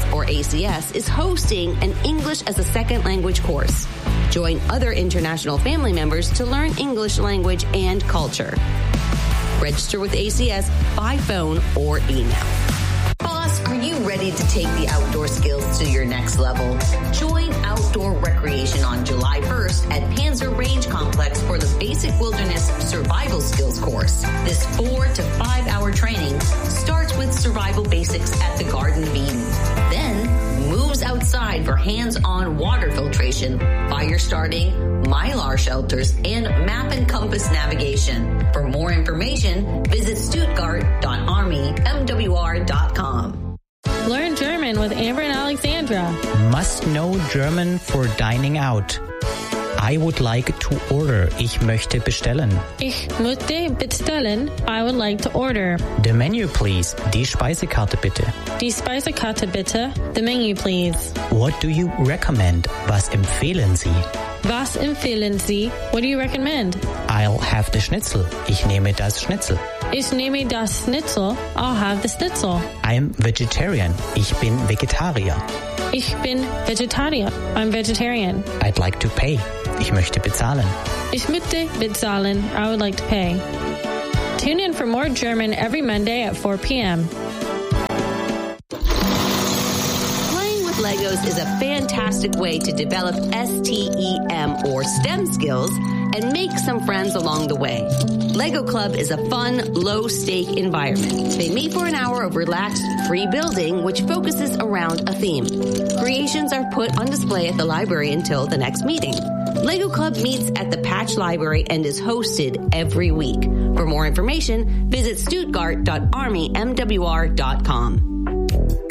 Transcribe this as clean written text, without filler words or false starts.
or ACS, is hosting an English as a second language course. Join other international family members to learn English language and culture. Register with ACS by phone or email. Boss, are you ready to take the outdoor skills to your next level? Join Outdoor Recreation on July 1st at Panzer Range Complex for the Basic Wilderness Survival Skills course. This 4 to 5 hour training starts with survival basics at the Garden of Eden. Then moves outside for hands-on water filtration, fire starting, Mylar shelters, and map and compass navigation. For more information, visit stuttgart.armymwr.com. Learn German with Amber and Alexandra. Must know German for dining out. I would like to order. Ich möchte bestellen. Ich möchte bestellen. I would like to order. The menu, please. Die Speisekarte bitte. Die Speisekarte bitte. The menu, please. What do you recommend? Was empfehlen Sie? Was empfehlen Sie? What do you recommend? I'll have the Schnitzel. Ich nehme das Schnitzel. Ich nehme das Schnitzel. I'll have the Schnitzel. I'm vegetarian. Ich bin Vegetarier. Ich bin Vegetarier. I'm vegetarian. I'd like to pay. Ich möchte bezahlen. Ich möchte bezahlen. I would like to pay. Tune in for more German every Monday at 4 p.m. Playing with Legos is a fantastic way to develop STEM or STEM skills and make some friends along the way. Lego Club is a fun, low-stake environment. They meet for an hour of relaxed, free building, which focuses around a theme. Creations are put on display at the library until the next meeting. Lego Club meets at the Patch Library and is hosted every week. For more information, visit stuttgart.armymwr.com.